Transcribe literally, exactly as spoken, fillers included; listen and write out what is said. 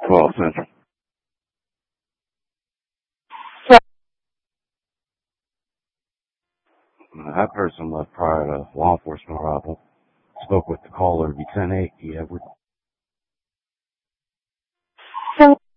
twelve Central. Uh, That person left prior to law enforcement arrival. Spoke with the caller, be ten eight, Edward.